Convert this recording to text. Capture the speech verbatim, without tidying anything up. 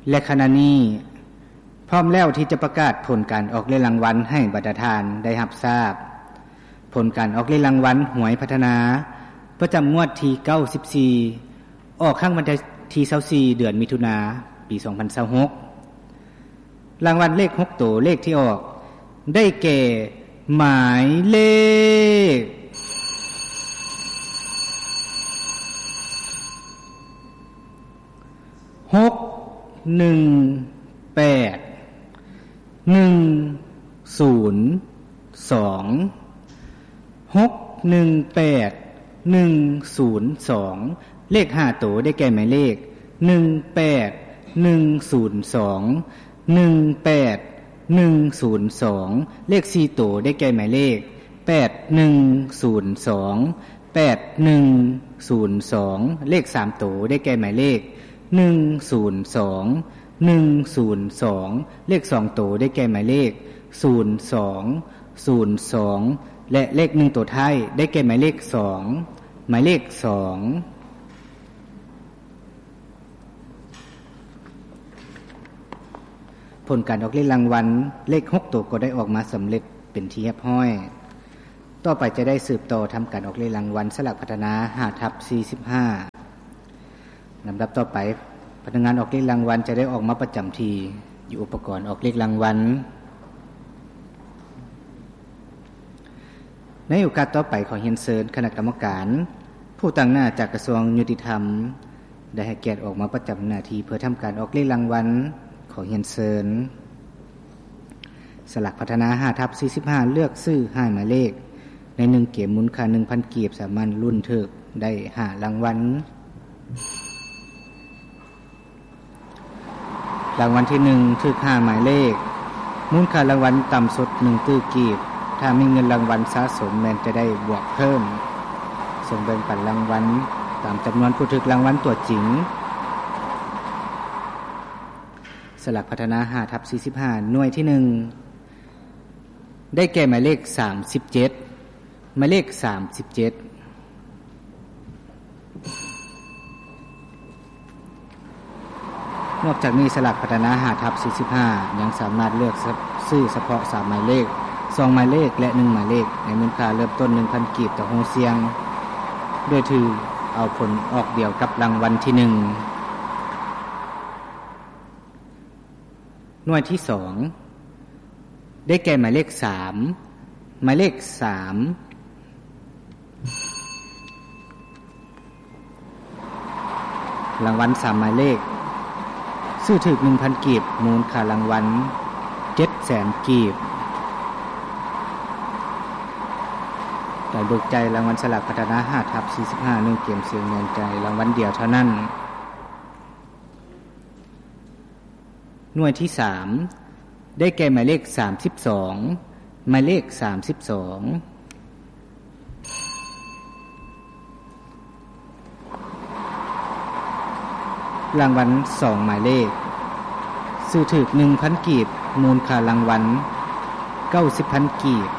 และขณะนี้พร้อมแล้วที่จะประกาศผลการออกเล่นรางวัลให้บรรดาทานได้รับทราบผลการออกเล่นรางวัลหวยพัฒนาประจำงวดที่เก้าสิบสี่ออกข้างวันที่ยี่สิบสี่เดือนมิถุนายนปีสองพันยี่สิบหกรางวัลเลขหกตัวเลขที่ออกได้แก่หมายเลขหก หนึ่ง แปด หนึ่ง ศูนย์ สองหก หนึ่ง แปด หนึ่ง ศูนย์ สองเลขห้าตัวได้แก่หมายเลขหนึ่ง แปด หนึ่ง ศูนย์ สอง หนึ่ง แปด หนึ่ง ศูนย์ สองเลขสี่ตัวได้แก่หมายเลขแปด หนึ่ง ศูนย์ สอง แปด หนึ่ง ศูนย์ สองเลขสามตัวได้แก่หมายเลขหนึ่ง ศูนย์ สอง หนึ่ง ศูนย์ สองเลขสองตัวได้แก่หมายเลขศูนย์ สอง ศูนย์ สองและเลขหนึ่งตัวท้ายได้แก่หมายเลขสองหมายเลขสองผลการออกเลขรางวัลเลขหกตัวก็ได้ออกมาสำเร็จเป็นที่เรียบร้อยต่อไปจะได้สืบต่อทำการออกเลขรางวัลสลากพัฒนา ห้าทับสี่สิบห้า ลำดับต่อไปพนักงานออกเลขรางวัลจะได้ออกมาประจำที่อยู่อุปกรณ์ออกเลขรางวัลในโอกาสต่อไปขอเรียนเชิญคณะกรรมการผู้ตั้งหน้าจากกระทรวงยุติธรรมได้ให้เกียรติออกมาประจำหน้าที่เพื่อทำการออกเลขรางวัลขอเรียนเชิญสลากพัฒนา ห้าทับสี่สิบห้า เลือกซื้อห้าหมายเลขในหนึ่งเกมมูลค่า หนึ่งพัน กีบสามารถลุ้นถึกได้ห้ารางวัลรางวัลที่หนึ่งถึกห้าหมายเลขมูลค่ารางวัลต่ำสุดหนึ่งตื้อกีบถ้ามีเงินรางวัลสะสมแม้นจะได้บวกเพิ่มส่งแบ่งปันรางวัลตามจำนวนผู้ถึกรางวัลตัวจริงสลากพัฒนา ห้าทับสี่สิบห้า หน่วยที่หนึ่งได้แก่หมายเลขสามสิบเจ็ดหมายเลขสามสิบเจ็ดนอกจากนี้สลากพัฒนา ห้าทับสี่สิบห้า ยังสามารถเลือกซื้อเฉพาะสามหมายเลขสองหมายเลขและหนึ่งหมายเลขในมูลค่าเริ่มต้น หนึ่งพัน กีบต่อโฮเสียงโดยถือเอาผลออกเดียวกับรางวัลที่หนึ่งหน่วยที่สองได้แก่หมายเลขสามหมายเลขสามรางวัลสามหมายเลขซื้อถึก หนึ่งพัน กีบมูลค่ารางวัล เจ็ดแสน กีบการเบิกใจรางวัลสลากพัฒนา ห้าทับสี่สิบห้า หนึ่งเกมเสียงเงินใจรางวัลเดียวเท่านั้นหน่วยที่สามได้แก่หมายเลขสามสิบสองหมายเลขสามสิบสองรางวัลสองหมายเลขซื้อถึก หนึ่งพัน กีบมูลค่ารางวัล เก้าสิบ พัน กีบ